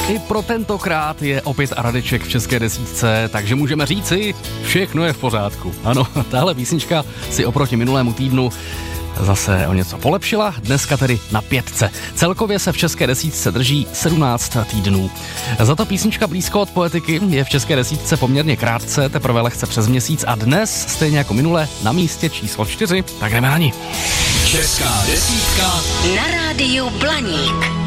I pro tentokrát je opět Radeček v české desítce, takže můžeme říci, všechno je v pořádku. Ano, tahle písnička si oproti minulému týdnu zase o něco polepšila, dneska tedy na 5. Celkově se v české desítce drží 17 týdnů. Za to písnička Blízko od Poetiky je v české desítce poměrně krátce, teprve lehce přes měsíc a dnes, stejně jako minule, na místě číslo 4. Tak jdeme na ní. Česká desítka na rádiu Blaník.